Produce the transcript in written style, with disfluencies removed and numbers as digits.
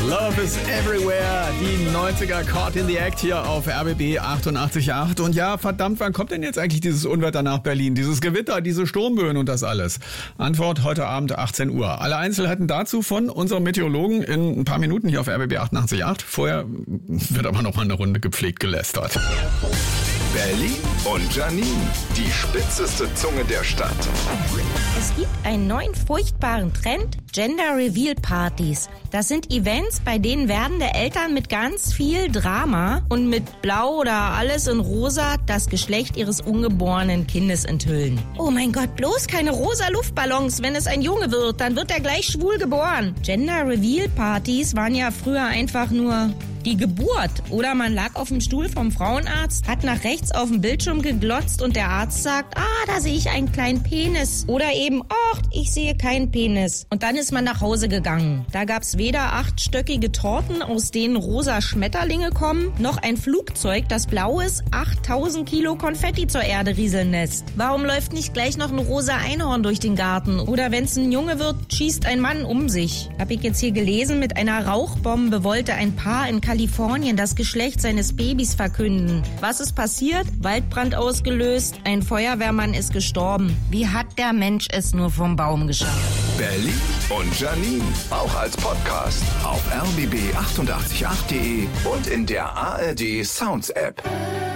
Love is everywhere. Die 90er Caught in the Act hier auf RBB 88.8. Und ja, verdammt, wann kommt denn jetzt eigentlich dieses Unwetter nach Berlin? Dieses Gewitter, diese Sturmböen und das alles? Antwort heute Abend 18 Uhr. Alle Einzelheiten dazu von unserem Meteorologen in ein paar Minuten hier auf RBB 88.8. Vorher wird aber noch mal eine Runde gepflegt gelästert. Berlin und Janine, die spitzeste Zunge der Stadt. Es gibt einen neuen furchtbaren Trend, Gender Reveal Partys. Das sind Events, bei denen werdende Eltern mit ganz viel Drama und mit Blau oder alles in Rosa das Geschlecht ihres ungeborenen Kindes enthüllen. Oh mein Gott, bloß keine rosa Luftballons. Wenn es ein Junge wird, dann wird er gleich schwul geboren. Gender Reveal Partys waren ja früher einfach nur die Geburt. Oder man lag auf dem Stuhl vom Frauenarzt, hat nach rechts auf den Bildschirm geglotzt und der Arzt sagt, da sehe ich einen kleinen Penis. Oder eben, ich sehe keinen Penis. Und dann ist man nach Hause gegangen. Da gab's weder 8-stöckige Torten, aus denen rosa Schmetterlinge kommen, noch ein Flugzeug, das blau ist, 8000 Kilo Konfetti zur Erde rieseln lässt. Warum läuft nicht gleich noch ein rosa Einhorn durch den Garten? Oder wenn's ein Junge wird, schießt ein Mann um sich. Hab ich jetzt hier gelesen, mit einer Rauchbombe wollte ein Paar in Kalifornien das Geschlecht seines Babys verkünden. Was ist passiert? Waldbrand ausgelöst, ein Feuerwehrmann ist gestorben. Wie hat der Mensch es nur vom Baum geschafft? Berlin und Janine, auch als Podcast auf rbb888.de und in der ARD Sounds App.